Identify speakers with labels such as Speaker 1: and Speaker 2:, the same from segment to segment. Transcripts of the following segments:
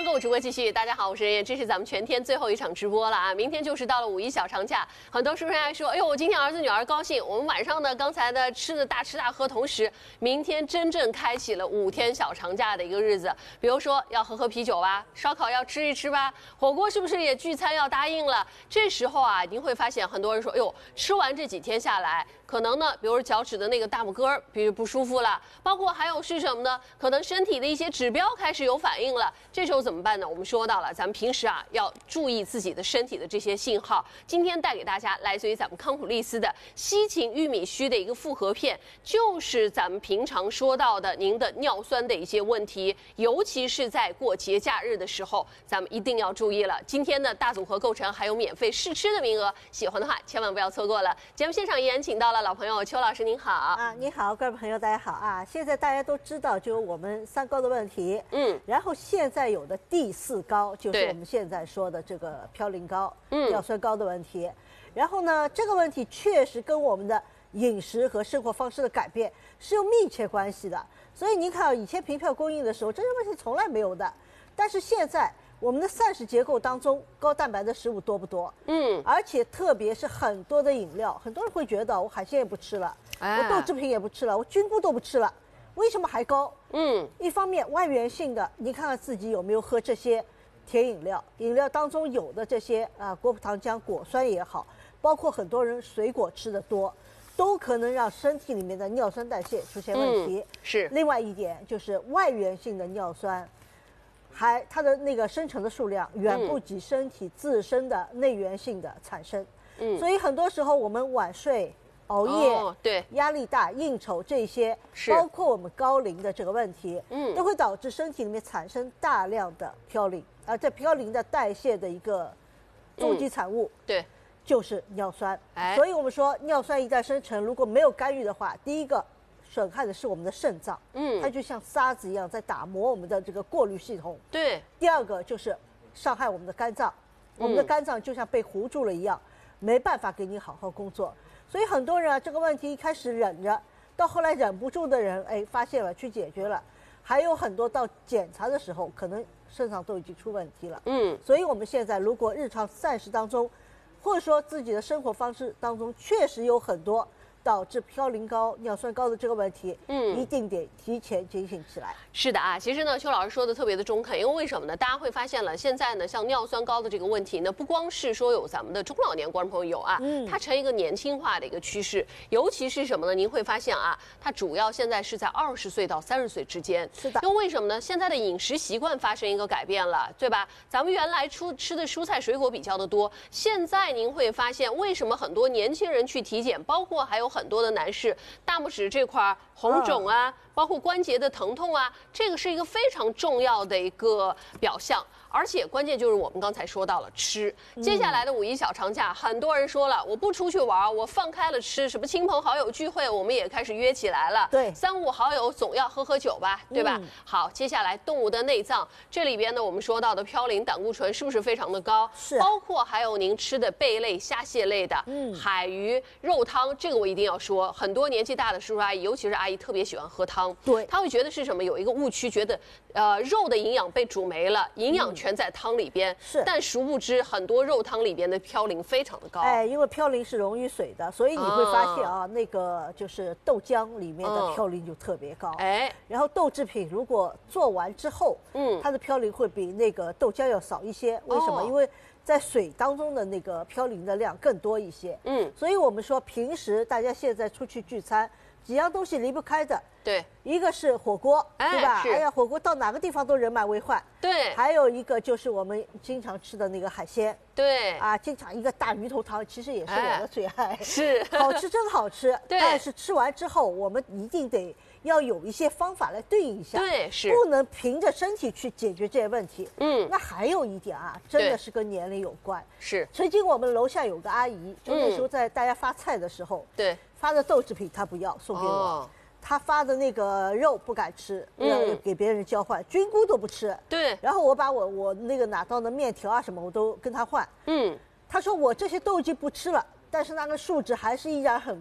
Speaker 1: 帮购直播继续，大家好，我是任燕，这是咱们全天最后一场直播了啊！明天就是到了5一小长假，很多叔叔还说，哎呦，我今天儿子女儿高兴。我们晚上呢，刚才的吃的大吃大喝，同时明天真正开启了5天小长假的一个日子。比如说要喝喝啤酒吧，烧烤要吃一吃吧，火锅是不是也聚餐要答应了？这时候啊，您会发现很多人说，哎呦，吃完这几天下来，可能呢，比如脚趾的那个大拇哥，比如不舒服了，包括还有是什么呢？可能身体的一些指标开始有反应了，这时候怎么办呢？我们说到了，咱们平时啊要注意自己的身体的这些信号。今天带给大家来自于咱们康普利斯的西芹玉米须的一个复合片，就是咱们平常说到的您的尿酸的一些问题，尤其是在过节假日的时候，咱们一定要注意了。今天的大组合购成还有免费试吃的名额，喜欢的话千万不要错过了。节目现场依然请到了老朋友邱老师，您好
Speaker 2: 啊，你好，各位朋友，大家好啊！现在大家都知道，就是我们三高的问题，然后现在有的第4高就是我们现在说的这个嘌呤高、尿酸高的问题。然后呢，这个问题确实跟我们的饮食和生活方式的改变是有密切关系的。所以您看，以前凭票供应的时候，这些问题从来没有的，但是现在我们的膳食结构当中高蛋白的食物多不多？而且特别是很多的饮料，很多人会觉得我海鲜也不吃了，我豆制品也不吃了，我菌菇都不吃了，为什么还高？一方面外源性的，你看看自己有没有喝这些甜饮料，饮料当中有的这些果葡糖浆、果酸也好，包括很多人水果吃的多，都可能让身体里面的尿酸代谢出现问题。
Speaker 1: 是。
Speaker 2: 另外一点就是外源性的尿酸。它的那个生成的数量远不及身体自身的内源性的产生，所以很多时候我们晚睡、熬夜、
Speaker 1: 对，
Speaker 2: 压力大、应酬这些，包括我们高龄的这个问题，都会导致身体里面产生大量的嘌呤，而这嘌呤的代谢的一个终极产物，
Speaker 1: 对，
Speaker 2: 就是尿酸。所以我们说尿酸一旦生成，如果没有干预的话，第一个损害的是我们的肾脏，它就像沙子一样在打磨我们的这个过滤系统。
Speaker 1: 对。
Speaker 2: 第二个就是伤害我们的肝脏，我们的肝脏就像被糊住了一样，没办法给你好好工作。所以很多人啊，这个问题一开始忍着，到后来忍不住的人，发现了去解决了，还有很多到检查的时候，可能肾上都已经出问题了。所以我们现在如果日常膳食当中，或者说自己的生活方式当中，确实有很多导致嘌呤高、尿酸高的这个问题，一定得提前警醒起来。
Speaker 1: 是的啊，其实呢，邱老师说的特别的中肯，因为为什么呢？大家会发现了，现在呢，像尿酸高的这个问题呢，不光是说有咱们的中老年观众朋友有啊，它成一个年轻化的一个趋势，尤其是什么呢？您会发现啊，它主要现在是在20岁到30岁之间。
Speaker 2: 是的，
Speaker 1: 因为为什么呢？现在的饮食习惯发生一个改变了，对吧？咱们原来吃的蔬菜水果比较的多，现在您会发现，为什么很多年轻人去体检，包括还有很多的男士大拇指这块红肿啊，包括关节的疼痛啊，这个是一个非常重要的一个表象。而且关键就是我们刚才说到了吃，接下来的5一小长假，很多人说了，我不出去玩，我放开了吃，什么亲朋好友聚会，我们也开始约起来了。
Speaker 2: 对
Speaker 1: ，3、5好友总要喝喝酒吧，对吧？好，接下来动物的内脏，这里边呢，我们说到的嘌呤、胆固醇是不是非常的高？
Speaker 2: 是，
Speaker 1: 包括还有您吃的贝类、虾蟹类的，海鱼、肉汤，这个我一定要说，很多年纪大的叔叔阿姨，尤其是阿姨特别喜欢喝汤，
Speaker 2: 对，
Speaker 1: 他会觉得是什么？有一个误区，觉得肉的营养被煮没了，营养全在汤里边，但殊不知很多肉汤里边的嘌呤非常的高。
Speaker 2: 因为嘌呤是溶于水的，所以你会发现啊，那个就是豆浆里面的嘌呤就特别高。然后豆制品如果做完之后，它的嘌呤会比那个豆浆要少一些。为什么？因为在水当中的那个嘌呤的量更多一些。所以我们说平时大家现在出去聚餐，几样东西离不开的。
Speaker 1: 对，
Speaker 2: 一个是火锅，对吧？
Speaker 1: 哎
Speaker 2: 呀，火锅到哪个地方都人满为患。
Speaker 1: 对，
Speaker 2: 还有一个就是我们经常吃的那个海鲜。
Speaker 1: 对
Speaker 2: 啊，经常一个大鱼头汤，其实也是我的最爱。
Speaker 1: 是，
Speaker 2: 好吃真好吃。
Speaker 1: 对，
Speaker 2: 但是吃完之后，我们一定得要有一些方法来对应一下。
Speaker 1: 对，是，
Speaker 2: 不能凭着身体去解决这些问题。那还有一点啊，真的是跟年龄有关。
Speaker 1: 是，
Speaker 2: 曾经我们楼下有个阿姨，就那时候在大家发菜的时候，
Speaker 1: 对，
Speaker 2: 发的豆制品她不要，送给我。他发的那个肉不敢吃，要给别人交换，菌菇都不吃。
Speaker 1: 对，
Speaker 2: 然后我把我那个拿到的面条啊什么，我都跟他换。他说我这些都已经不吃了，但是那个数值还是依然很高。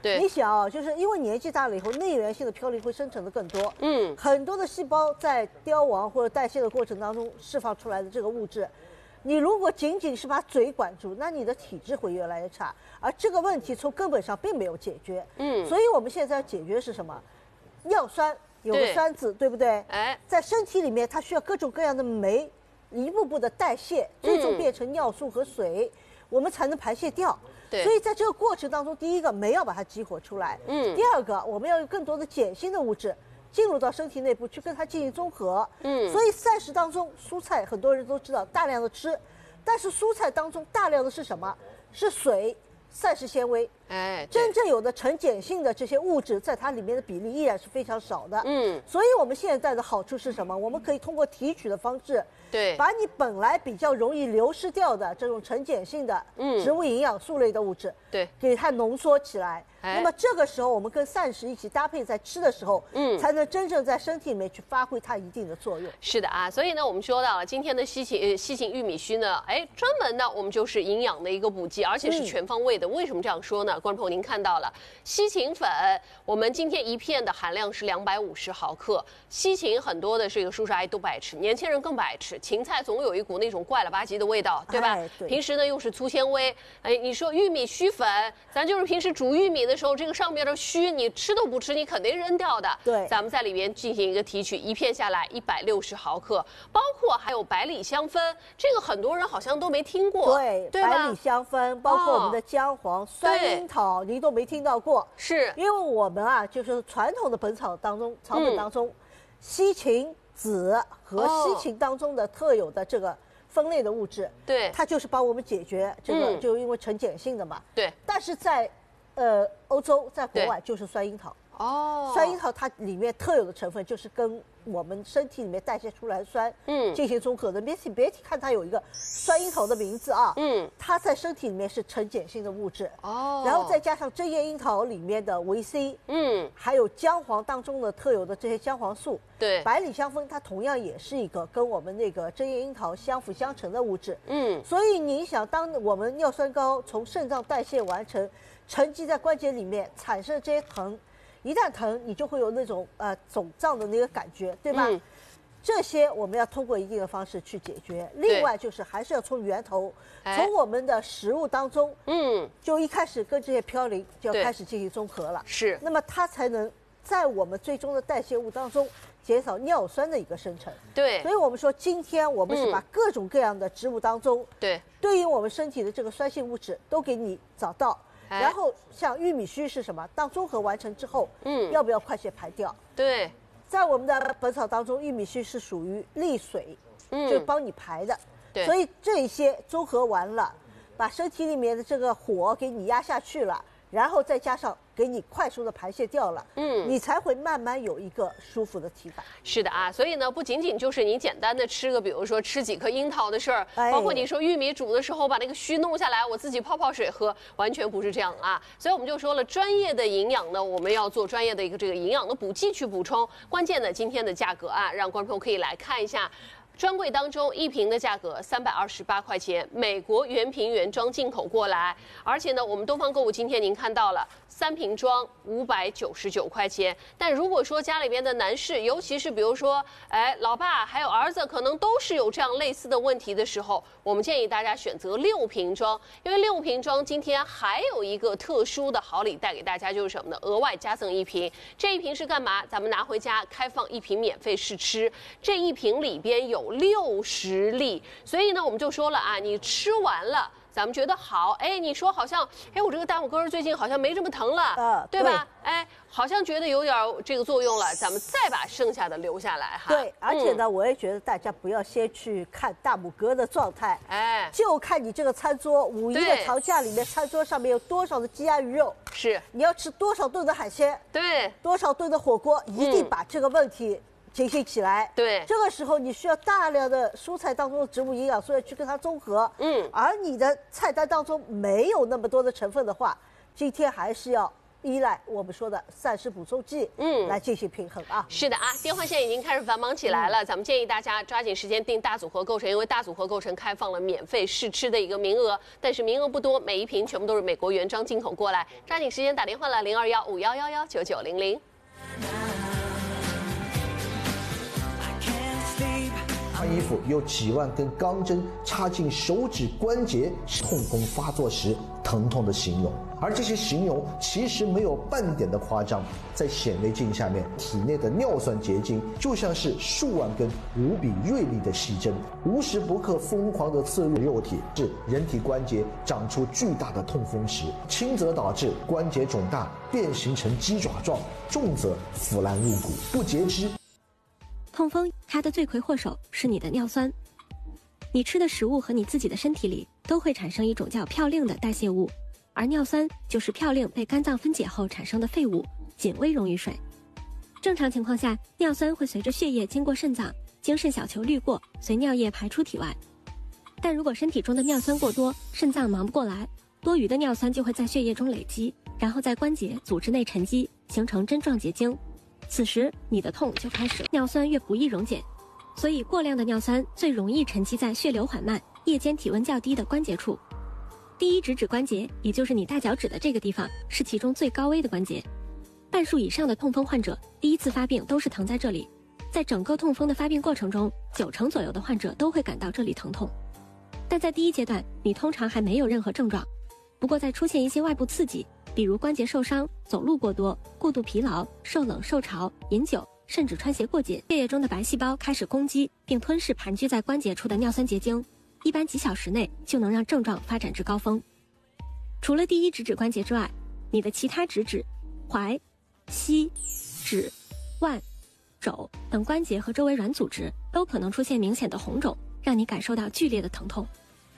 Speaker 1: 对，
Speaker 2: 你想啊，就是因为年纪大了以后，内源性的嘌呤会生成的更多。很多的细胞在凋亡或者代谢的过程当中释放出来的这个物质，你如果仅仅是把嘴管住，那你的体质会越来越差，而这个问题从根本上并没有解决。所以我们现在要解决是什么？尿酸有个酸子，对不对？在身体里面它需要各种各样的酶，一步步的代谢，最终变成尿素和水，我们才能排泄掉。所以在这个过程当中，第一个酶要把它激活出来，第二个我们要有更多的碱性的物质进入到身体内部去跟它进行综合。所以膳食当中蔬菜很多人都知道大量的吃，但是蔬菜当中大量的是什么？是水、膳食纤维。真正有的呈碱性的这些物质，在它里面的比例依然是非常少的。所以我们现在的好处是什么？我们可以通过提取的方式，把你本来比较容易流失掉的这种呈碱性的植物营养素类的物质，给它浓缩起来。那么这个时候，我们跟膳食一起搭配在吃的时候，才能真正在身体里面去发挥它一定的作用。
Speaker 1: 是的啊，所以呢，我们说到了今天的西芹玉米须呢，专门的我们就是营养的一个补剂，而且是全方位的。为什么这样说呢？观众朋友，您看到了西芹粉，我们今天一片的含量是250毫克。西芹很多的这个叔叔阿姨都不爱吃，年轻人更不爱吃。芹菜总有一股那种怪了吧唧的味道，对吧？平时呢又是粗纤维。你说玉米须粉，咱就是平时煮玉米的时候，这个上面的须你吃都不吃，你肯定扔掉的。咱们在里面进行一个提取，一片下来160毫克，包括还有百里香酚，这个很多人好像都没听过，对吧？
Speaker 2: 百里香酚，包括我们的姜黄、酸樱桃。您都没听到过，
Speaker 1: 是
Speaker 2: 因为我们啊，就是传统的本草当中，草本当中，西芹子和西芹当中的特有的这个分类的物质，它就是帮我们解决这个，就因为呈碱性的嘛，但是在欧洲，在国外就是酸樱桃。酸樱桃它里面特有的成分就是跟我们身体里面代谢出来的酸，进行综合的。别看它有一个酸樱桃的名字啊，它在身体里面是呈碱性的物质，然后再加上针叶樱桃里面的维 C，还有姜黄当中的特有的这些姜黄素，百里香酚它同样也是一个跟我们那个针叶樱桃相辅相成的物质，所以你想，当我们尿酸高从肾脏代谢完成，沉积在关节里面，产生这些疼。一旦疼，你就会有那种肿胀的那个感觉，对吧？这些我们要通过一定的方式去解决。另外就是还是要从源头，从我们的食物当中，就一开始跟这些嘌呤就要开始进行综合了。
Speaker 1: 是，
Speaker 2: 那么它才能在我们最终的代谢物当中减少尿酸的一个生成。所以我们说今天我们是把各种各样的植物当中，对于我们身体的这个酸性物质都给你找到。然后像玉米须是什么？当综合完成之后，要不要快些排掉？在我们的本草当中，玉米须是属于利水，就帮你排的。所以这一些综合完了，把身体里面的这个火给你压下去了，然后再加上给你快速的排泄掉了，你才会慢慢有一个舒服的体感。
Speaker 1: 是的啊，所以呢，不仅仅就是你简单的吃个，比如说吃几颗樱桃的事儿，包括你说玉米煮的时候把那个须弄下来，我自己泡泡水喝，完全不是这样啊。所以我们就说了，专业的营养呢，我们要做专业的一个这个营养的补剂去补充。关键的今天的价格啊，让观众可以来看一下。专柜当中一瓶的价格328块钱，美国原瓶原装进口过来，而且呢，我们东方购物今天您看到了3瓶装599块钱。但如果说家里边的男士，尤其是比如说老爸还有儿子，可能都是有这样类似的问题的时候，我们建议大家选择6瓶装，因为6瓶装今天还有一个特殊的好礼带给大家，就是什么呢？额外加赠1瓶。这1瓶是干嘛？咱们拿回家开放1瓶免费试吃，这1瓶里边有60粒，所以呢，我们就说了啊，你吃完了，咱们觉得好，你说好像，我这个大拇哥最近好像没这么疼了，对吧？好像觉得有点这个作用了，咱们再把剩下的留下来哈。
Speaker 2: 对，而且呢，我也觉得大家不要先去看大拇哥的状态，就看你这个餐桌，五一的长假里面，餐桌上面有多少的鸡鸭鱼肉，
Speaker 1: 是
Speaker 2: 你要吃多少顿的海鲜，多少顿的火锅，一定把这个问题进行起来。这个时候你需要大量的蔬菜当中的植物营养素去跟它综合。而你的菜单当中没有那么多的成分的话，今天还是要依赖我们说的膳食补充剂，来进行平衡啊。
Speaker 1: 是的啊，电话线已经开始繁忙起来了，咱们建议大家抓紧时间订大组合构成，因为大组合构成开放了免费试吃的一个名额，但是名额不多，每一瓶全部都是美国原装进口过来，抓紧时间打电话了，0215111990。
Speaker 3: 穿衣服有几万根钢针插进手指关节，痛风发作时疼痛的形容，而这些形容其实没有半点的夸张。在显微镜下面，体内的尿酸结晶就像是数万根无比锐利的细针，无时不刻疯狂地刺入肉体，致人体关节长出巨大的痛风时，轻则导致关节肿大变形成鸡爪状，重则腐烂入骨不截肢。
Speaker 4: 痛风它的罪魁祸首是你的尿酸，你吃的食物和你自己的身体里都会产生一种叫嘌呤的代谢物，而尿酸就是嘌呤被肝脏分解后产生的废物，仅微溶于水。正常情况下，尿酸会随着血液经过肾脏，经肾小球滤过，随尿液排出体外。但如果身体中的尿酸过多，肾脏忙不过来，多余的尿酸就会在血液中累积，然后在关节、组织内沉积，形成针状结晶。此时你的痛就开始，尿酸越不易溶解，所以过量的尿酸最容易沉积在血流缓慢、夜间体温较低的关节处。第一直指关节，也就是你大脚趾的这个地方，是其中最高危的关节。半数以上的痛风患者第一次发病都是疼在这里，在整个痛风的发病过程中，90%左右的患者都会感到这里疼痛。但在第一阶段，你通常还没有任何症状，不过在出现一些外部刺激，比如关节受伤、走路过多、过度疲劳、受冷受潮、饮酒，甚至穿鞋过紧，血液中的白细胞开始攻击并吞噬盘踞在关节处的尿酸结晶，一般几小时内就能让症状发展至高峰。除了第一直指关节之外，你的其他直指、踝、膝、指、腕、肘等关节和周围软组织都可能出现明显的红肿，让你感受到剧烈的疼痛。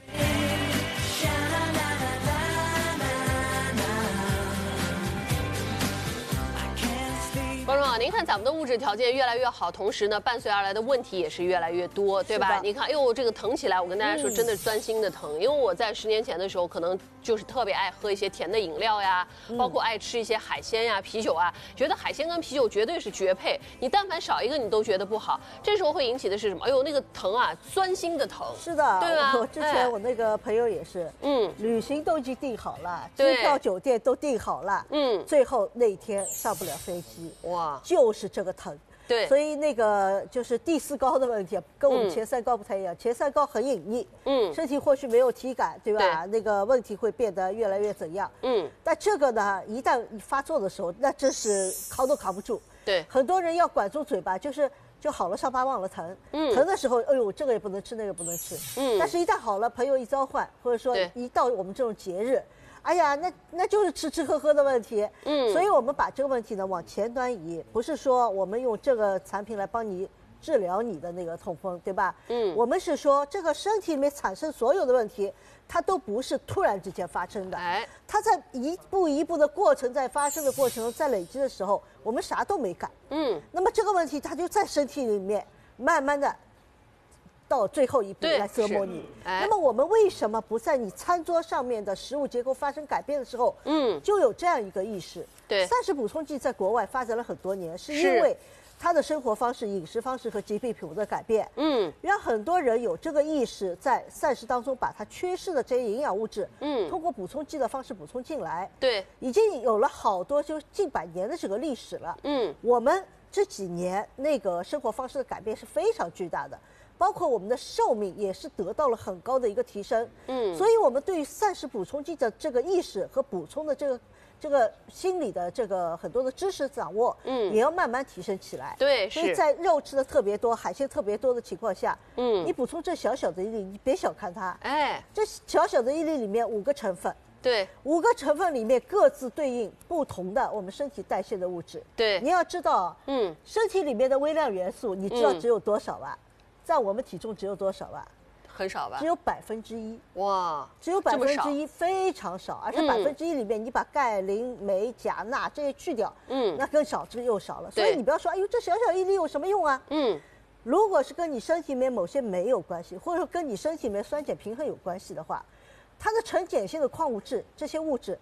Speaker 1: 观众啊，您看咱们的物质条件越来越好，同时呢，伴随而来的问题也是越来越多，对吧？你看，哎呦，这个疼起来，我跟大家说，真的是钻心的疼。因为我在10年前的时候，可能就是特别爱喝一些甜的饮料呀，包括爱吃一些海鲜呀、啤酒啊，觉得海鲜跟啤酒绝对是绝配。你但凡少一个，你都觉得不好。这时候会引起的是什么？哎呦，那个疼啊，钻心的疼。
Speaker 2: 是的，
Speaker 1: 对吧？
Speaker 2: 我之前我那个朋友也是，旅行都已经订好了，机票、酒店都订好了，最后那一天上不了飞机。哇，就是这个疼，
Speaker 1: 对，
Speaker 2: 所以那个就是第4高的问题，跟我们前3高不太一样。前3高很隐匿，身体或许没有体感，对吧？那个问题会变得越来越怎样？但这个呢，一旦发作的时候，那真是扛都扛不住。
Speaker 1: 对，
Speaker 2: 很多人要管住嘴巴，就好了，伤疤忘了疼。疼的时候，哎呦，这个也不能吃，那个不能吃。但是一旦好了，朋友一召唤，或者说一到我们这种节日。哎呀，那就是吃吃喝喝的问题。所以我们把这个问题呢往前端移，不是说我们用这个产品来帮你治疗你的那个痛风，对吧？我们是说这个身体里面产生所有的问题，它都不是突然之间发生的，它在一步一步的过程，在发生的过程中，在累积的时候，我们啥都没干。那么这个问题它就在身体里面慢慢的。到最后一步来折磨你。那么我们为什么不在你餐桌上面的食物结构发生改变的时候，就有这样一个意识？
Speaker 1: 对，
Speaker 2: 膳食补充剂在国外发展了很多年，是因为他的生活方式、饮食方式和疾病谱的改变，让很多人有这个意识，在膳食当中把它缺失的这些营养物质，通过补充剂的方式补充进来。
Speaker 1: 对，
Speaker 2: 已经有了好多就近100年的这个历史了。我们这几年那个生活方式的改变是非常巨大的。包括我们的寿命也是得到了很高的一个提升，所以我们对于膳食补充剂的这个意识和补充的这个心理的这个很多的知识掌握，也要慢慢提升起来。
Speaker 1: 对，
Speaker 2: 所以在肉吃的特别多、海鲜特别多的情况下，你补充这小小的一粒，你别小看它，这小小的一粒里面5个成分。
Speaker 1: 对
Speaker 2: ，5个成分里面各自对应不同的我们身体代谢的物质。
Speaker 1: 对，
Speaker 2: 你要知道，身体里面的微量元素，你知道只有多少吧？占我们体重只有多少吧？
Speaker 1: 很少吧？
Speaker 2: 只有1%。
Speaker 1: 哇，
Speaker 2: 只有1%，非常少。而且1%里面，你把钙、磷、镁、钾、钠这些去掉，那更少之又少了。所以你不要说，哎呦，这小小一粒有什么用啊？如果是跟你身体里面某些酶有关系，或者说跟你身体里面酸碱平衡有关系的话，它的呈碱性的矿物质这些物质，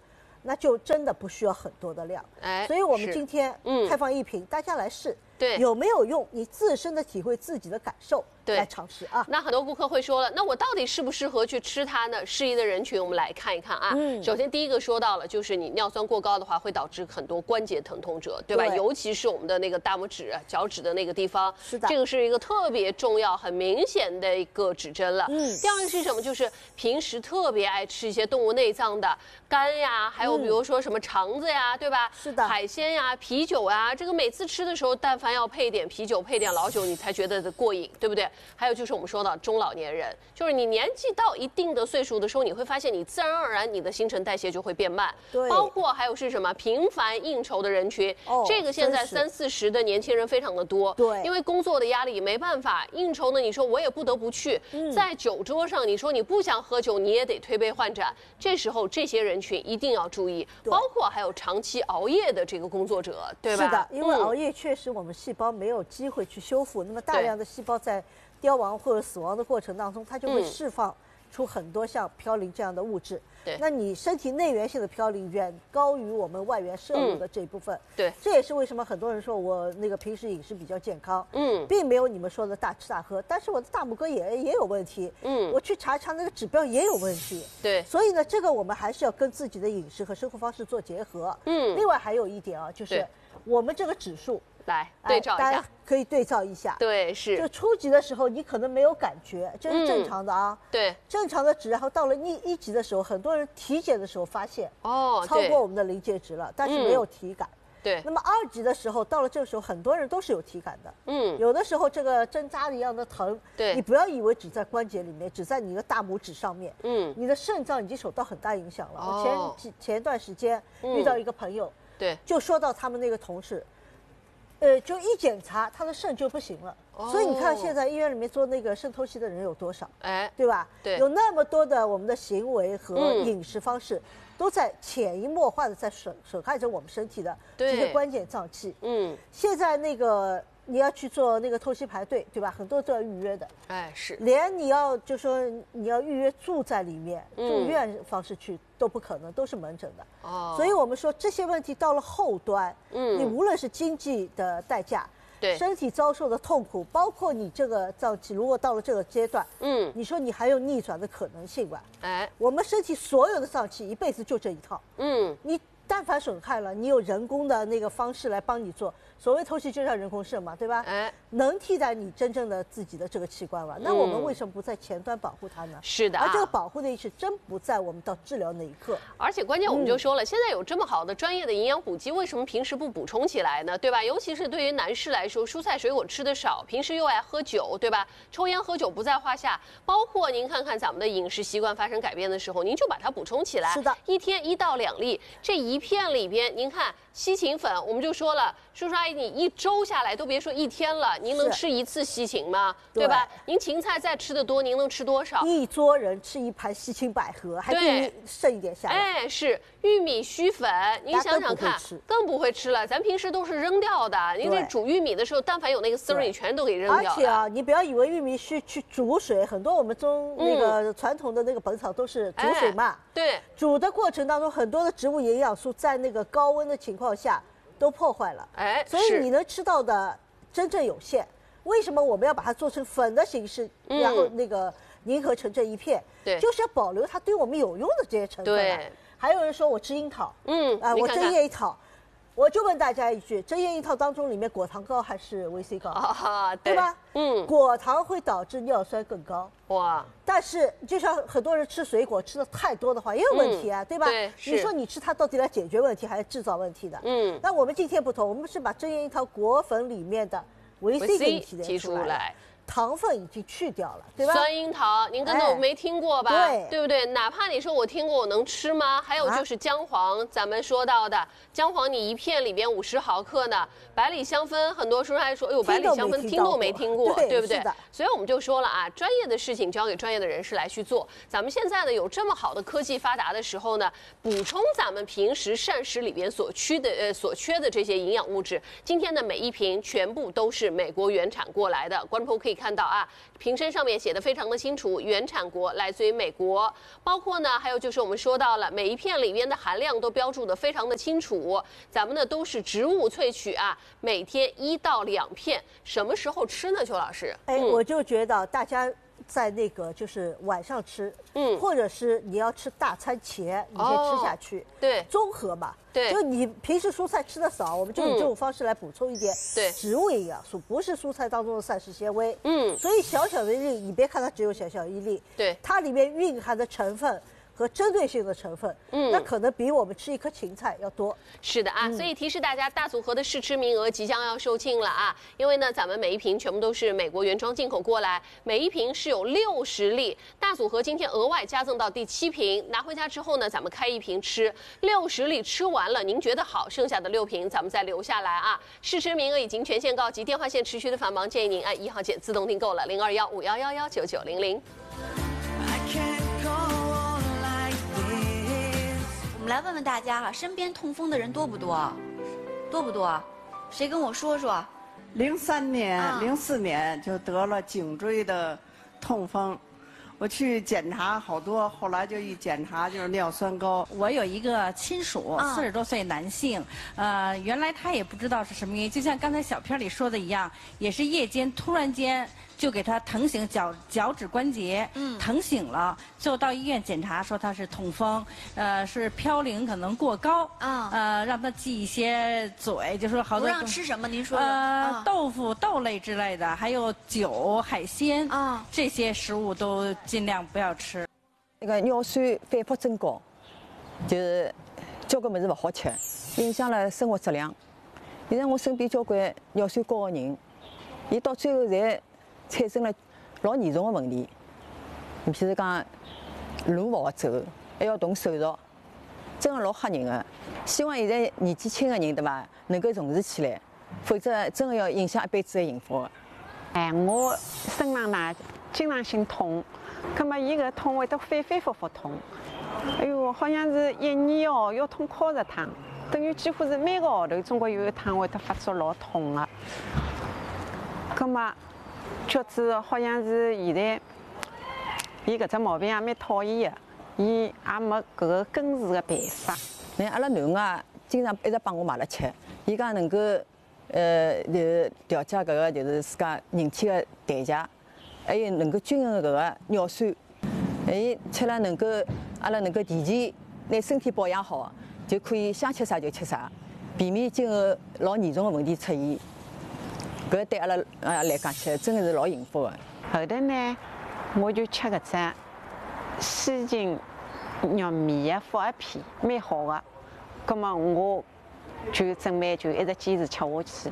Speaker 2: 那就真的不需要很多的量。所以我们今天开放1瓶，大家来试。
Speaker 1: 对，
Speaker 2: 有没有用？你自身的体会，自己的感受来尝试啊。
Speaker 1: 那很多顾客会说了，那我到底适不适合去吃它呢？适宜的人群，我们来看一看啊。首先第一个说到了，就是你尿酸过高的话，会导致很多关节疼痛者，对吧？尤其是我们的那个大拇指、脚趾的那个地方，
Speaker 2: 是的，
Speaker 1: 这个是一个特别重要、很明显的一个指针了。第二个是什么？就是平时特别爱吃一些动物内脏的肝呀，还有比如说什么肠子呀，对吧？
Speaker 2: 是的，
Speaker 1: 海鲜呀、啤酒呀，这个每次吃的时候，但凡要配点啤酒、配点老酒，你才觉得过瘾，对不对？还有就是我们说到中老年人，就是你年纪到一定的岁数的时候，你会发现你自然而然你的新陈代谢就会变慢。
Speaker 2: 对，
Speaker 1: 包括还有是什么频繁应酬的人群，这个现在30、40的年轻人非常的多。
Speaker 2: 对，
Speaker 1: 因为工作的压力没办法应酬呢，你说我也不得不去。在酒桌上，你说你不想喝酒，你也得推杯换盏。这时候这些人群一定要注意，包括还有长期熬夜的这个工作者，对吧？
Speaker 2: 是的，因为熬夜确实我们细胞没有机会去修复，那么大量的细胞在凋亡或者死亡的过程当中，它就会释放出很多像嘌呤这样的物质。
Speaker 1: 对，
Speaker 2: 那你身体内源性的嘌呤远高于我们外源摄入的这一部分。
Speaker 1: 对，
Speaker 2: 这也是为什么很多人说我那个平时饮食比较健康，并没有你们说的大吃大喝，但是我的大拇哥也有问题，我去查那个指标也有问题。
Speaker 1: 对，
Speaker 2: 所以呢，这个我们还是要跟自己的饮食和生活方式做结合。另外还有一点啊，就是我们这个指数。
Speaker 1: 来对照一下，
Speaker 2: 大家可以对照一下。
Speaker 1: 对，是。
Speaker 2: 就初级的时候，你可能没有感觉，这是正常的啊。
Speaker 1: 对，
Speaker 2: 正常的值，然后到了一级的时候，很多人体检的时候发现，超过我们的临界值了，但是没有体感。
Speaker 1: 对。
Speaker 2: 那么2级的时候，到了这个时候，很多人都是有体感的。有的时候这个针扎一样的疼，
Speaker 1: 对，
Speaker 2: 你不要以为只在关节里面，只在你的大拇指上面。你的肾脏已经受到很大影响了。我前段时间遇到一个朋友，
Speaker 1: 对，
Speaker 2: 就说到他们那个同事。就一检查，他的肾就不行了。所以你看，现在医院里面做那个肾透析的人有多少？对吧？
Speaker 1: 对，
Speaker 2: 有那么多的我们的行为和饮食方式，都在潜移默化的在损害着我们身体的这些关键脏器。现在那个你要去做那个透析排队，对吧？很多都要预约的。
Speaker 1: 是。
Speaker 2: 连你要就说你要预约住在里面，住院方式去都不可能，都是门诊的。所以我们说这些问题到了后端，你无论是经济的代价，
Speaker 1: 对，
Speaker 2: 身体遭受的痛苦，包括你这个脏器，如果到了这个阶段，你说你还有逆转的可能性吧？我们身体所有的脏器一辈子就这一套，你但凡损害了，你有人工的那个方式来帮你做。所谓透析就叫人工肾嘛，对吧？能替代你真正的自己的这个器官了。那我们为什么不在前端保护它呢？
Speaker 1: 是的。
Speaker 2: 而这个保护的意识真不在我们到治疗那一刻。
Speaker 1: 而且关键我们就说了，现在有这么好的专业的营养补剂，为什么平时不补充起来呢？对吧？尤其是对于男士来说，蔬菜水果吃的少，平时又爱喝酒，对吧？抽烟喝酒不在话下。包括您看看咱们的饮食习惯发生改变的时候，您就把它补充起来。
Speaker 2: 是的，
Speaker 1: 一天1到2粒，这一片里边，您看西芹粉，我们就说了，叔叔阿姨，你1周下来都别说1天了，您能吃1次西芹吗？对吧？您芹菜再吃的多，您能吃多少？
Speaker 2: 一桌人吃1盘西芹百合，还可以剩一点下来。
Speaker 1: 是玉米须粉，您想想看，更不会吃了。咱平时都是扔掉的，您这煮玉米的时候，但凡有那个丝儿，你全都给扔掉了。
Speaker 2: 而且啊，你不要以为玉米须去煮水，很多我们那个传统的那个本草都是煮水嘛。
Speaker 1: 对，
Speaker 2: 煮的过程当中，很多的植物营养素在那个高温的情况下都破坏了。所以你能吃到的真正有限。为什么我们要把它做成粉的形式，然后那个凝合成这一片？就是要保留它对我们有用的这些成分。还有人说我吃樱桃，我针叶樱桃，我就问大家一句：针叶樱桃当中里面果糖高还是维 C 高？对吧？果糖会导致尿酸更高。但是就像很多人吃水果吃的太多的话，也有问题啊，对吧？你说你吃它到底来解决问题还是制造问题的？那我们今天不同，我们是把针叶樱桃果粉里面的维 C 给你提出来。糖分已经去掉了，对吧？
Speaker 1: 酸樱桃，您根本没听过吧？对不对？哪怕你说我听过，我能吃吗？还有就是姜黄，咱们说到的姜黄，你一片里边50毫克呢。百里香酚，很多时候还说，哎呦，百里香酚听都没听过，对不对？所以我们就说了啊，专业的事情交给专业的人士来去做。咱们现在呢有这么好的科技发达的时候呢，补充咱们平时膳食里边所缺的这些营养物质。今天的每一瓶全部都是美国原产过来的，观众朋友可以以看到啊，瓶身上面写的非常的清楚，原产国来自于美国，包括呢还有就是我们说到了每一片里边的含量都标注的非常的清楚，咱们呢都是植物萃取啊，每天1到2片，什么时候吃呢？邱老师，
Speaker 2: 我就觉得大家在那个就是晚上吃，或者是你要吃大餐前，你先吃下去，
Speaker 1: 对，
Speaker 2: 综合嘛。
Speaker 1: 对，
Speaker 2: 就你平时蔬菜吃的少，我们就以这种方式来补充一点植物营养素，不是蔬菜当中的膳食纤维。所以小小的一粒，你别看它只有小小一粒，
Speaker 1: 对，
Speaker 2: 它里面蕴含的成分和针对性的成分，那可能比我们吃一颗芹菜要多。
Speaker 1: 是的啊，所以提示大家，大组合的试吃名额即将要售罄了啊！因为呢，咱们每一瓶全部都是美国原装进口过来，每一瓶是有60粒，大组合今天额外加赠到第7瓶，拿回家之后呢，咱们开1瓶吃，60粒吃完了，您觉得好，剩下的6瓶咱们再留下来啊！试吃名额已经全线告急，电话线持续的繁忙，建议您按1号键自动订购了021511199900。
Speaker 5: 我们来问问大家哈，身边痛风的人多不多？多不多？谁跟我说说
Speaker 6: ？03年、04年就得了颈椎的痛风，我去检查好多，后来就一检查就是尿酸高。
Speaker 7: 我有一个亲属，40多岁男性，原来他也不知道是什么原因，就像刚才小片里说的一样，也是夜间突然间就给他疼醒脚趾关节，疼醒了，最后到医院检查说他是痛风，是嘌呤可能过高，让他忌一些嘴，就说好多
Speaker 5: 不让吃什么？您说说。
Speaker 7: 豆腐、豆类之类的，还有酒、海鲜，这些食物都尽量不要吃。
Speaker 8: 那个尿酸反复增高，就是交关物事不好吃，影响了生活质量。现在我身边交关尿酸高的人，伊到最后侪产生了老严重的问题，你譬如讲路不好走，还要动手术，真的老吓人的。希望现在年纪轻的人对吧，能够重视起来，否则真的要影响一辈子的幸福的。
Speaker 9: 我身上呢经常性痛，葛么伊个痛会得反反复复痛，哎哟，好像是1年哦要痛靠10趟，等于几乎是每个号头总归有一趟会得发作老痛的。葛么觉着好像是现在，伊搿只毛病也蛮讨厌的，伊也没搿个根治的办法。
Speaker 8: 那阿拉囡儿啊，经常一直帮我买了吃，伊讲能够就是调节搿个就是自家人体的代谢，还有能够均衡搿个尿酸，还吃了能够阿拉能够提前拿身体保养好，就可以想吃啥就吃啥，避免今后老严重的问题出现。搿对阿拉来讲起来，真的是老幸福的。
Speaker 9: 后头呢，我就吃搿只西芹玉米的复合片，蛮好的。葛么我就准备就一直坚持吃下去。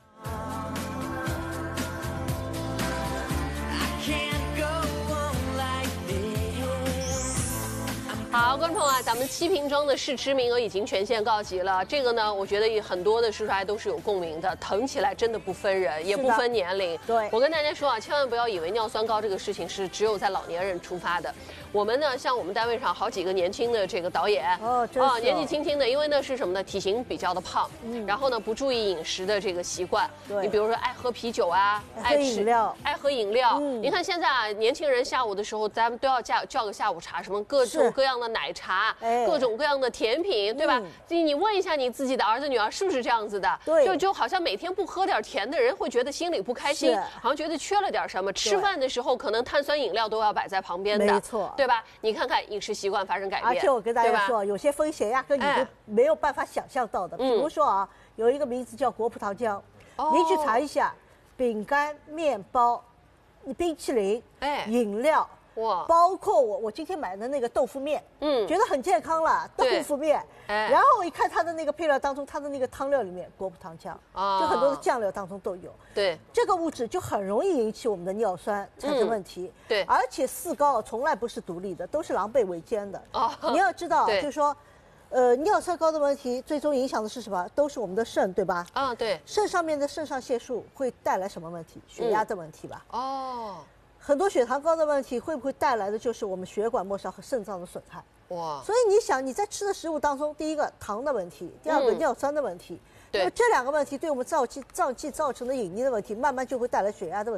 Speaker 1: 好，观众朋友啊，咱们7瓶装的试吃名额已经全线告急了。这个呢，我觉得很多的叔叔阿姨都是有共鸣的，疼起来真的不分人，也不分年龄。
Speaker 2: 对，
Speaker 1: 我跟大家说啊，千万不要以为尿酸高这个事情是只有在老年人出发的。我们呢，像我们单位上好几个年轻的这个导演，年纪轻轻的，因为呢是什么呢？体型比较的胖，然后呢不注意饮食的这个习惯。你比如说爱喝啤酒啊，
Speaker 2: 爱
Speaker 1: 喝饮料。你看现在啊，年轻人下午的时候，咱们都要叫个下午茶，什么各种各样的奶茶，各种各样的甜品，对吧？你问一下你自己的儿子女儿是不是这样子的？
Speaker 2: 对，
Speaker 1: 就好像每天不喝点甜的人会觉得心里不开心，好像觉得缺了点什么。吃饭的时候可能碳酸饮料都要摆在旁边的，
Speaker 2: 没错，
Speaker 1: 对吧？你看看饮食习惯发生改变，
Speaker 2: 而且我跟大家说，有些风险压根你都没有办法想象到的。比如说啊，有一个名字叫果葡糖浆，您去查一下，饼干、面包、冰淇淋、饮料。哇，包括我今天买的那个豆腐面，觉得很健康了，豆腐面。然后我一看它的那个配料当中，它的那个汤料里面果葡糖浆，就很多的酱料当中都有。
Speaker 1: 对，
Speaker 2: 这个物质就很容易引起我们的尿酸产生问题。
Speaker 1: 对，
Speaker 2: 而且4高从来不是独立的，都是狼狈为奸的。你要知道，就是说，尿酸高的问题最终影响的是什么？都是我们的肾，对吧？
Speaker 1: 对，
Speaker 2: 肾上面的肾上腺素会带来什么问题？血压的问题吧。很多血糖高的问题会不会带来的就是我们血管末梢和肾脏的损害？哇！所以你想你在吃的食物当中，第一个糖的问题，第二个尿酸的问题，那么这2个问题对我们脏器造成的隐匿的问题，慢慢就会带来血压的问题。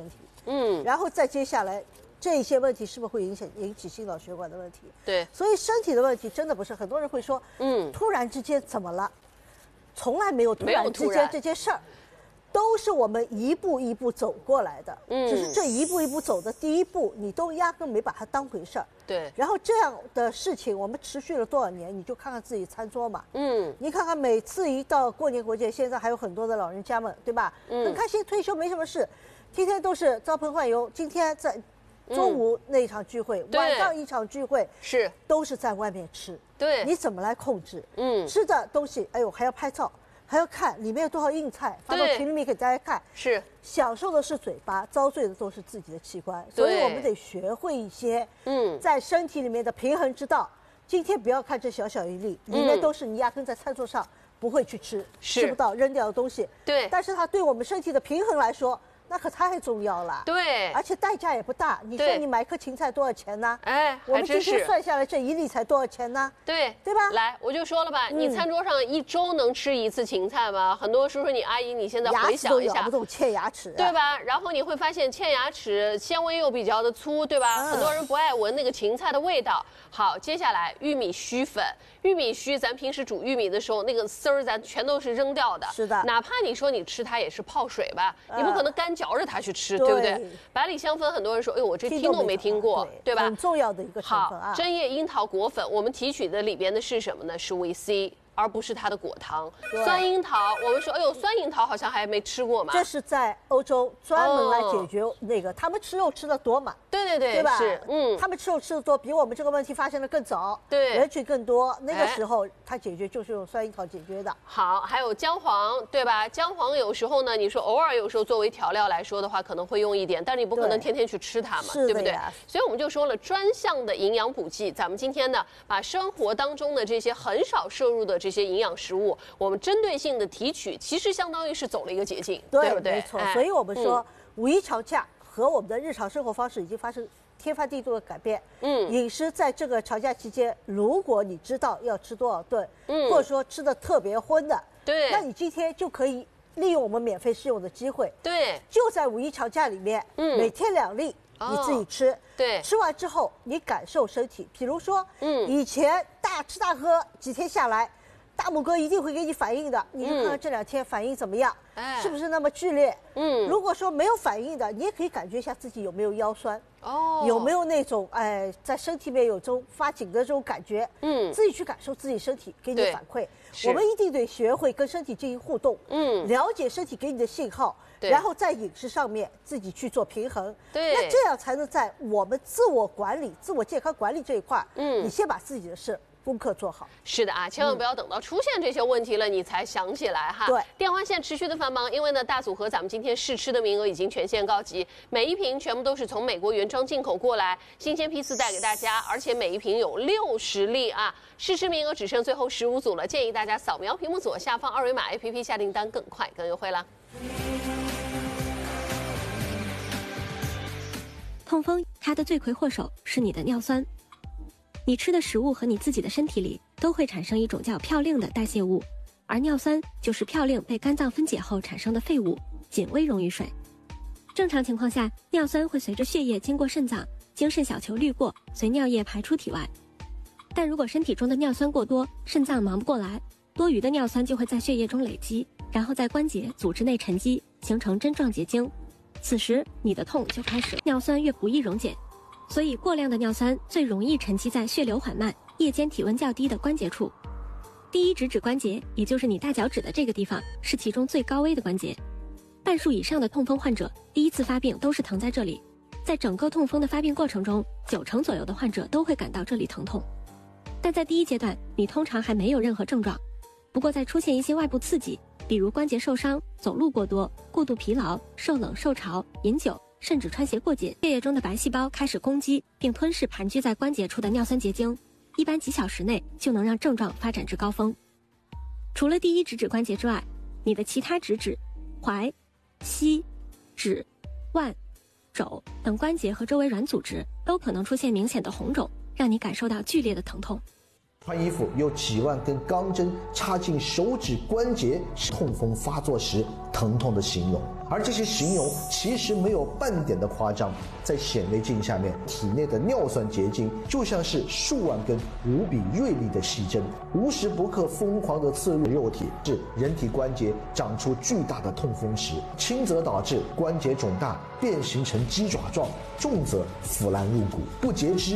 Speaker 2: 然后再接下来这些问题是不是会引起心脑血管的问题？
Speaker 1: 对，
Speaker 2: 所以身体的问题真的不是很多人会说，突然之间怎么了？从来没有突然之间这件事儿。都是我们一步一步走过来的，只是这一步一步走的第一步，你都压根没把它当回事儿。
Speaker 1: 对。
Speaker 2: 然后这样的事情，我们持续了多少年？你就看看自己餐桌嘛。你看看每次一到过年过节，现在还有很多的老人家们，对吧？很开心，退休没什么事，天天都是招朋唤友。今天在中午那一场聚会，晚上一场聚会，都是在外面吃。
Speaker 1: 对。
Speaker 2: 你怎么来控制？吃的东西，哎呦还要拍照。还要看里面有多少硬菜，发到群里面给大家看。
Speaker 1: 是
Speaker 2: 享受的是嘴巴，遭罪的都是自己的器官，所以我们得学会一些在身体里面的平衡之道。今天不要看这小小一粒，里面都是你压根在餐桌上不会去吃不到扔掉的东西。
Speaker 1: 对，
Speaker 2: 但是它对我们身体的平衡来说，那可太重要了。
Speaker 1: 对，
Speaker 2: 而且代价也不大。你说你买颗芹菜多少钱呢？
Speaker 1: 哎，
Speaker 2: 我们今天算下来这一粒才多少钱呢？
Speaker 1: 对，
Speaker 2: 对吧？
Speaker 1: 来，我就说了吧，你餐桌上一周能吃一次芹菜吗？很多叔叔你阿姨，你现在回想一下，
Speaker 2: 牙齿都咬不动，嵌牙齿，
Speaker 1: 对吧？然后你会发现嵌牙齿纤维又比较的粗，对吧？很多人不爱闻那个芹菜的味道。好，接下来玉米须粉，玉米须咱平时煮玉米的时候，那个丝儿咱全都是扔掉的。
Speaker 2: 是的，
Speaker 1: 哪怕你说你吃它也是泡水吧，你不可能干嚼着它去吃。对不对？百里香粉，很多人说，哎呦，我这听都没听过，对吧？
Speaker 2: 很重要的一个成分啊。
Speaker 1: 好，针叶樱桃果粉，我们提取的里边的是什么呢？是维 C。而不是它的果糖。酸樱桃，我们说，哎呦，酸樱桃好像还没吃过嘛。
Speaker 2: 这是在欧洲专门来解决那个，他们吃肉吃的多嘛。
Speaker 1: 对，
Speaker 2: 对吧？
Speaker 1: 是，
Speaker 2: 他们吃肉吃的多，比我们这个问题发生的更早，
Speaker 1: 对，
Speaker 2: 人群更多。那个时候，它解决就是用酸樱桃解决的。
Speaker 1: 好，还有姜黄，对吧？姜黄有时候呢，你说偶尔有时候作为调料来说的话，可能会用一点，但是你不可能天天去吃它嘛，对不对？所以我们就说了，专项的营养补剂，咱们今天呢，把生活当中的这些很少摄入的这些营养食物。我们针对性的提取，其实相当于是走了一个捷径，对不对？
Speaker 2: 没错。所以我们说，五一长假和我们的日常生活方式已经发生天翻地覆的改变。饮食在这个长假期间，如果你知道要吃多少顿，或者说吃的特别荤的，
Speaker 1: 对，
Speaker 2: 那你今天就可以利用我们免费试用的机会，
Speaker 1: 对，
Speaker 2: 就在五一长假里面，每天2粒。你自己吃，
Speaker 1: 对，
Speaker 2: 吃完之后你感受身体。比如说，以前大吃大喝几天下来，大拇哥一定会给你反应的。你看看这2天反应怎么样？是不是那么剧烈？如果说没有反应的，你也可以感觉一下自己有没有腰酸，有没有那种在身体里面有这种发紧的这种感觉？自己去感受自己身体给你反馈。我们一定得学会跟身体进行互动，了解身体给你的信号。然后在饮食上面自己去做平衡，
Speaker 1: 对，
Speaker 2: 那这样才能在我们自我管理、自我健康管理这一块，你先把自己的事功课做好。
Speaker 1: 是的啊，千万不要等到出现这些问题了，你才想起来哈。
Speaker 2: 对，
Speaker 1: 电话线持续的繁忙，因为呢大组合咱们今天试吃的名额已经全线告急，每一瓶全部都是从美国原装进口过来，新鲜批次带给大家，而且每一瓶有60粒啊。试吃名额只剩最后15组了，建议大家扫描屏幕左下方2维码 APP 下订单，更快更优惠了。
Speaker 4: 痛风它的罪魁祸首是你的尿酸，你吃的食物和你自己的身体里都会产生一种叫嘌呤的代谢物，而尿酸就是嘌呤被肝脏分解后产生的废物，仅微溶于水。正常情况下，尿酸会随着血液经过肾脏，经肾小球滤过，随尿液排出体外。但如果身体中的尿酸过多，肾脏忙不过来，多余的尿酸就会在血液中累积，然后在关节、组织内沉积，形成针状结晶。此时你的痛就开始，尿酸越不易溶解，所以过量的尿酸最容易沉积在血流缓慢、夜间体温较低的关节处。第一直指关节，也就是你大脚趾的这个地方，是其中最高危的关节。半数以上的痛风患者第一次发病都是疼在这里，在整个痛风的发病过程中，90%左右的患者都会感到这里疼痛。但在第一阶段，你通常还没有任何症状，不过在出现一些外部刺激，比如关节受伤、走路过多、过度疲劳、受冷受潮、饮酒，甚至穿鞋过紧，血液中的白细胞开始攻击并吞噬盘踞在关节处的尿酸结晶，一般几小时内就能让症状发展至高峰。除了第一直指关节之外，你的其他直指、踝、膝、指、腕、肘等关节和周围软组织都可能出现明显的红肿，让你感受到剧烈的疼痛。
Speaker 3: 穿衣服有几万根钢针插进手指关节，痛风发作时疼痛的形容。而这些形容其实没有半点的夸张，在显微镜下面，体内的尿酸结晶就像是数万根无比锐利的细针，无时不刻疯狂地刺入肉体，致人体关节长出巨大的痛风时，轻则导致关节肿大变形成鸡爪状，重则腐烂入骨不截肢。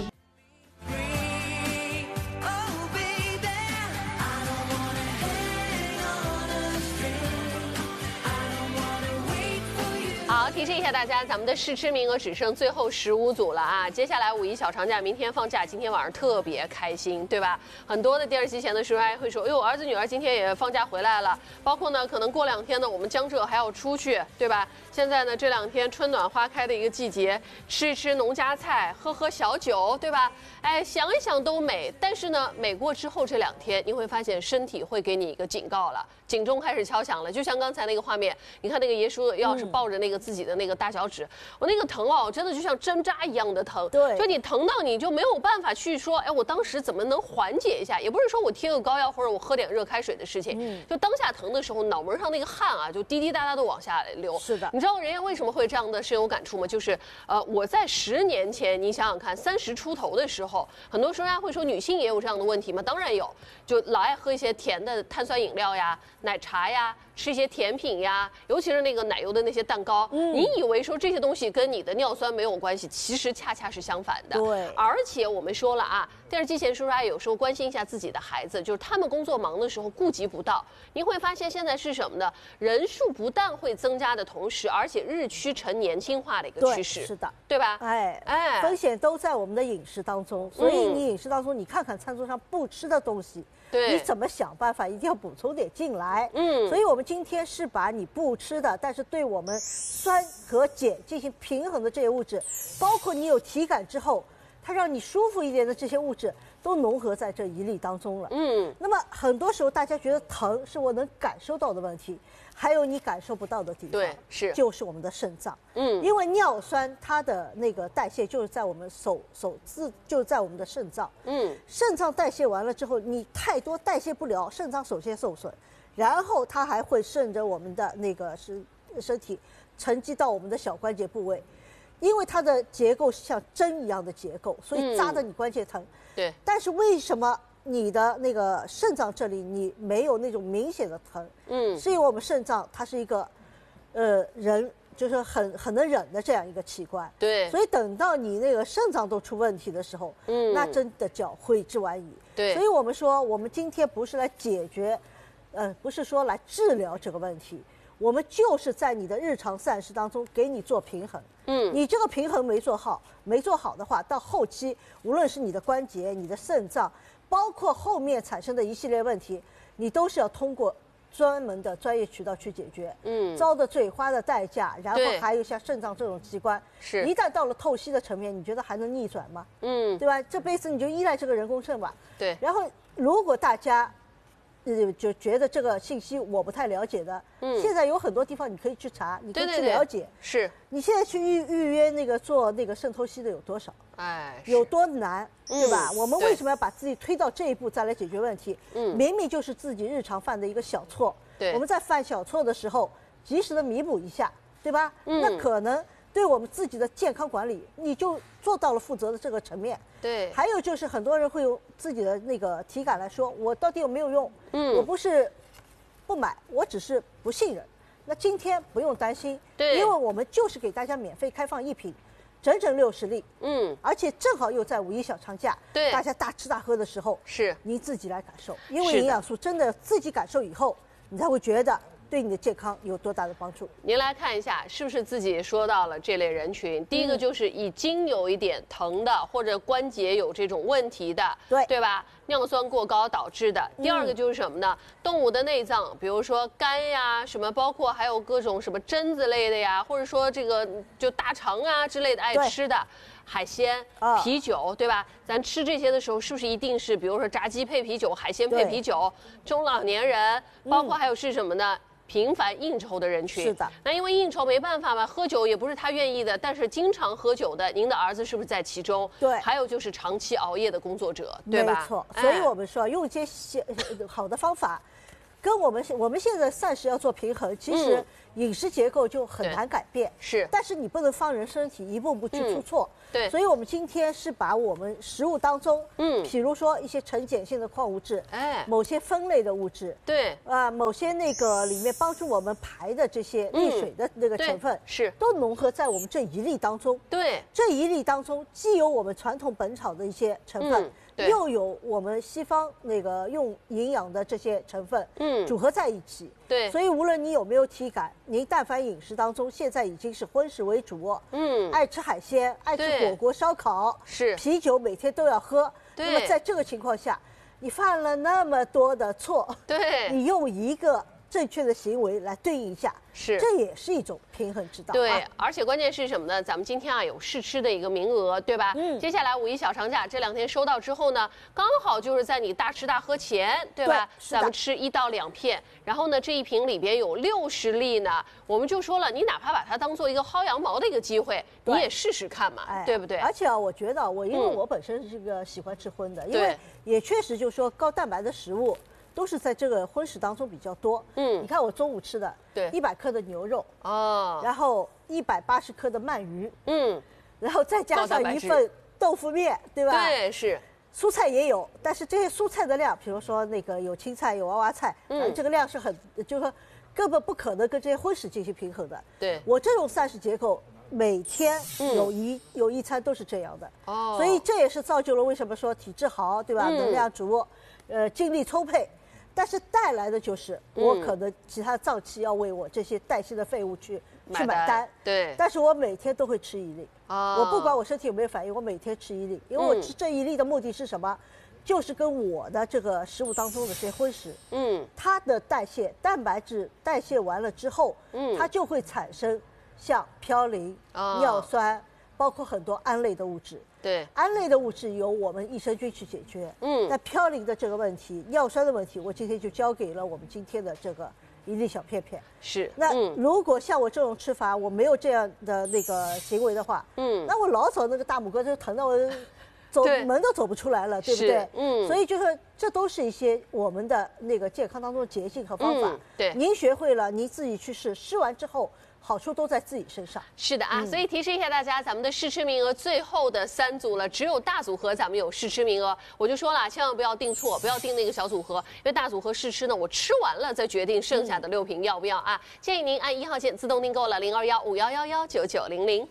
Speaker 1: 好，提示一下大家，咱们的试吃名额只剩最后15组了啊！接下来5一小长假，明天放假，今天晚上特别开心，对吧？很多的电视机前的叔叔阿姨会说：“哎呦，儿子女儿今天也放假回来了。”包括呢，可能过2天呢，我们江浙还要出去，对吧？现在呢，这2天春暖花开的一个季节，吃一吃农家菜，喝喝小酒，对吧？哎，想一想都美。但是呢，美过之后这2天，你会发现身体会给你一个警告了，警钟开始敲响了。就像刚才那个画面，你看那个爷叔要是抱着那个自己的那个大脚趾，我那个疼哦，真的就像针扎一样的疼。
Speaker 2: 对，
Speaker 1: 就你疼到你就没有办法去说，哎，我当时怎么能缓解一下？也不是说我贴个膏药或者我喝点热开水的事情，就当下疼的时候，脑门上那个汗啊，就滴滴答答的往下流。
Speaker 2: 是的，
Speaker 1: 你知道人家为什么会这样的深有感触吗？就是我在10年前，你想想看，30出头的时候，很多时候大家会说女性也有这样的问题吗？当然有，就老爱喝一些甜的碳酸饮料呀、奶茶呀。吃一些甜品呀，尤其是那个奶油的那些蛋糕，你以为说这些东西跟你的尿酸没有关系，其实恰恰是相反的。
Speaker 2: 对，
Speaker 1: 而且我们说了啊，电视机前叔叔阿姨有时候关心一下自己的孩子，就是他们工作忙的时候顾及不到。您会发现现在是什么呢？人数不但会增加的同时，而且日趋呈年轻化的一个趋势。
Speaker 2: 是的，
Speaker 1: 对吧？
Speaker 2: 哎，风险都在我们的饮食当中，所以你饮食当中，你看看餐桌上不吃的东西。
Speaker 1: 对，
Speaker 2: 你怎么想办法一定要补充点进来？所以我们今天是把你不吃的，但是对我们酸和碱进行平衡的这些物质，包括你有体感之后，它让你舒服一点的这些物质，都融合在这一粒当中了。那么很多时候大家觉得疼是我能感受到的问题，还有你感受不到的地方，
Speaker 1: 对，
Speaker 2: 就是我们的肾脏。因为尿酸它的那个代谢就是在我们就是在我们的肾脏。肾脏代谢完了之后，你太多代谢不了，肾脏首先受损，然后它还会顺着我们的那个身体沉积到我们的小关节部位，因为它的结构是像针一样的结构，所以扎得你关节疼。
Speaker 1: 对。但
Speaker 2: 是为什么你的那个肾脏这里你没有那种明显的疼？是因为我们肾脏它是一个人就是很能忍的这样一个器官。
Speaker 1: 对。
Speaker 2: 所以等到你那个肾脏都出问题的时候，那真的叫悔之晚矣。
Speaker 1: 对。
Speaker 2: 所以我们说，我们今天不是来解决，不是说来治疗这个问题，我们就是在你的日常膳食当中给你做平衡。你这个平衡没做好的话，到后期无论是你的关节、你的肾脏，包括后面产生的一系列问题，你都是要通过专门的专业渠道去解决。遭的罪花的代价，然后还有像肾脏这种器官，一旦到了透析的层面，你觉得还能逆转吗？对吧？这辈子你就依赖这个人工肾吧。
Speaker 1: 对。
Speaker 2: 然后如果大家就觉得这个信息我不太了解的，现在有很多地方你可以去查，你可以去了解。
Speaker 1: 是。
Speaker 2: 你现在去预约那个做那个肾透析的有多少？有多难，对吧？我们为什么要把自己推到这一步再来解决问题？明明就是自己日常犯的一个小错，我们在犯小错的时候，及时的弥补一下，对吧？那可能对我们自己的健康管理，你就做到了负责的这个层面。
Speaker 1: 对。
Speaker 2: 还有就是很多人会用自己的那个体感来说，我到底有没有用？我不是不买，我只是不信任。那今天不用担心，因为我们就是给大家免费开放1瓶，整整60粒。而且正好又在5一小长假，大家大吃大喝的时候，您自己来感受，因为营养素真的自己感受以后，你才会觉得对你的健康有多大的帮助。
Speaker 1: 您来看一下，是不是自己说到了这类人群？第一个就是已经有一点疼的，或者关节有这种问题的，对吧？尿酸过高导致的。第二个就是什么呢？动物的内脏，比如说肝呀，什么包括还有各种什么榛子类的呀，或者说这个就大肠啊之类的爱吃的。海鲜、啤酒，对吧？咱吃这些的时候，是不是一定是，比如说炸鸡配啤酒、海鲜配啤酒？中老年人，包括还有是什么呢？ 频繁应酬的人群。
Speaker 2: 是的，
Speaker 1: 那因为应酬没办法嘛，喝酒也不是他愿意的，但是经常喝酒的，您的儿子是不是在其中？
Speaker 2: 对，
Speaker 1: 还有就是长期熬夜的工作者，对吧？
Speaker 2: 没错，所以我们说用一些好的方法。跟我们现在膳食要做平衡，其实饮食结构就很难改变。
Speaker 1: 是，
Speaker 2: 但是你不能放任身体一步步去出错。
Speaker 1: 对，
Speaker 2: 所以我们今天是把我们食物当中，比如说一些呈碱性的矿物质，某些分类的物质，
Speaker 1: 对，
Speaker 2: 某些那个里面帮助我们排的这些利水的那个成分，
Speaker 1: 是
Speaker 2: 都融合在我们这一粒当中。
Speaker 1: 对，
Speaker 2: 这一粒当中既有我们传统本草的一些成分。又有我们西方那个用营养的这些成分，组合在一起。
Speaker 1: 对，
Speaker 2: 所以无论你有没有体感，您但凡饮食当中现在已经是荤食为主，爱吃海鲜，爱吃火锅、烧烤，
Speaker 1: 是
Speaker 2: 啤酒每天都要喝。那么在这个情况下，你犯了那么多的错，
Speaker 1: 对，
Speaker 2: 你用一个正确的行为来对应一下，
Speaker 1: 是，
Speaker 2: 这也是一种平衡之道。
Speaker 1: 对，而且关键是什么呢？咱们今天啊有试吃的一个名额，对吧？接下来5一小长假这2天收到之后呢，刚好就是在你大吃大喝前，对吧？咱们吃1到2片，然后呢这一瓶里边有60粒呢，我们就说了，你哪怕把它当做一个薅羊毛的一个机会，你也试试看嘛，对不对？
Speaker 2: 而且啊，我觉得因为我本身是个喜欢吃荤的，因为也确实就是说高蛋白的食物。都是在这个荤食当中比较多。你看我中午吃的，对，100克的牛肉，然后180克的鳗鱼，然后再加上1份豆腐面，对吧？
Speaker 1: 对，是。
Speaker 2: 蔬菜也有，但是这些蔬菜的量，比如说那个有青菜，有娃娃菜，这个量是很，就是说根本不可能跟这些荤食进行平衡的。
Speaker 1: 对，
Speaker 2: 我这种膳食结构。每天有一餐都是这样的，所以这也是造就了为什么说体质好，对吧？能量足，精力充沛，但是带来的就是我可能其他脏器要为我这些代谢的废物去买单，
Speaker 1: 对。
Speaker 2: 但是我每天都会吃1粒，我不管我身体有没有反应，我每天吃1粒，因为我吃这1粒的目的是什么？就是跟我的这个食物当中的这些荤食，它的代谢蛋白质代谢完了之后，它就会产生。像嘌呤、尿酸，包括很多胺类的物质。
Speaker 1: 对，
Speaker 2: 胺类的物质由我们益生菌去解决。那嘌呤的这个问题、尿酸的问题，我今天就交给了我们今天的这个1粒小片片。
Speaker 1: 是。
Speaker 2: 那如果像我这种吃法，我没有这样的那个行为的话，那我老走那个大拇哥就疼到我走门都走不出来了，对不对？所以就说这都是一些我们的那个健康当中的捷径和方法。
Speaker 1: 对，
Speaker 2: 您学会了，您自己去试，试完之后。好处都在自己身上。
Speaker 1: 是的啊，所以提示一下大家，咱们的试吃名额最后的3组了，只有大组合咱们有试吃名额。我就说了，千万不要订错，不要订那个小组合，因为大组合试吃呢，我吃完了再决定剩下的6瓶要不要啊。建议您按1号键自动订购了0215119900。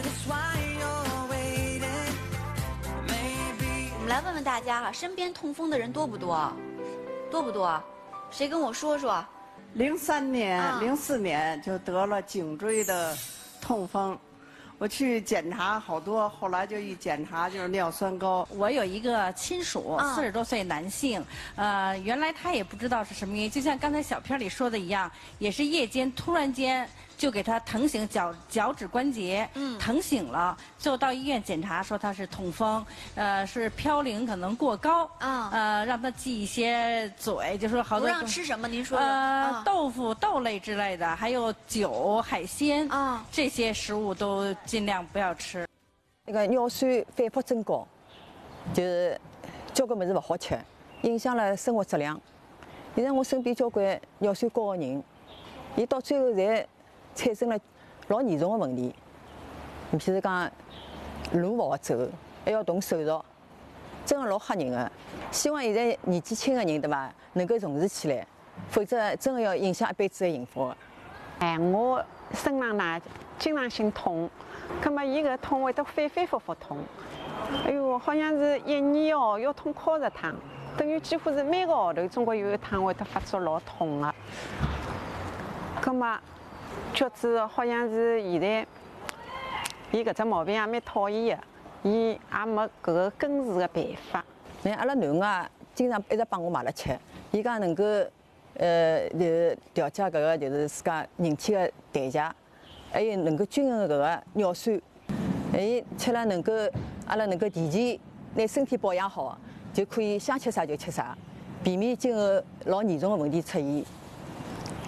Speaker 5: 我们来问问大家哈，身边痛风的人多不多？多不多？谁跟我说说
Speaker 6: ？03年、04年就得了颈椎的痛风，我去检查好多，后来就一检查就是尿酸高。
Speaker 7: 我有一个亲属，40多岁男性，原来他也不知道是什么原因，就像刚才小片里说的一样，也是夜间突然间就给他疼醒脚趾关节，疼醒了，最后到医院检查说他是痛风，是嘌呤可能过高，让他忌一些嘴，就说好多
Speaker 5: 不让吃什么？您说
Speaker 7: 豆腐、豆类之类的，还有酒、海鲜这些食物都尽量不要吃。
Speaker 8: 那个尿酸反复增高，就是交关物事不好吃，影响了生活质量。现在我身边交关尿酸高的人，伊到最后侪产生了老严重的问题，譬如讲路不好走，还要动手术，真的老吓人的。希望现在年纪轻的人对吧，能够重视起来，否则真的要影响一辈子的幸福。
Speaker 9: 我身上呢经常性痛，那么伊个痛会得反复痛。哎呦，好像是1年要痛靠10趟，等于几乎是每个号头总归有1趟会得发作老痛的。那么脚趾好像是现在，伊搿只毛病也蛮讨厌的，伊也没搿个根治的办法。
Speaker 8: 那阿拉囡儿啊，经常一直帮我买了吃，伊讲能够就是调节搿个就是自家人体的代谢，还有能够均衡搿个尿酸，还吃了能够阿拉能够提前拿身体保养好，就可以想吃啥就吃啥，避免今后老严重的问题出现。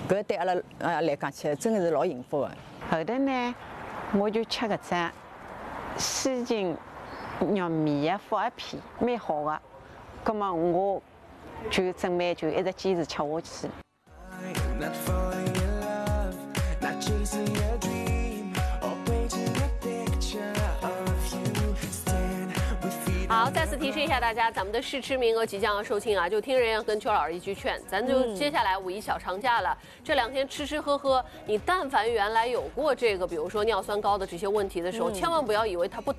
Speaker 8: 搿对阿拉来讲起来真的是老幸福的。
Speaker 9: 后头呢，我就吃搿只西芹玉米的复合片，蛮好的。葛末我就准备就一直坚持吃下去。
Speaker 1: 好，再次提示一下大家，咱们的试吃名额即将要售罄啊！就听人家跟邱老师一句劝，咱就接下来5一小长假了，这2天吃吃喝喝，你但凡原来有过这个，比如说尿酸高的这些问题的时候，千万不要以为它不